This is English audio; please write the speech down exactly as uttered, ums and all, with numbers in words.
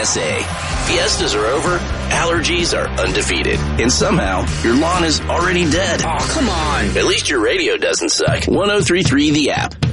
S A. Fiestas are over, allergies are undefeated, and somehow your lawn is already dead. Oh, come on. At least your radio doesn't suck. one oh three point three The App.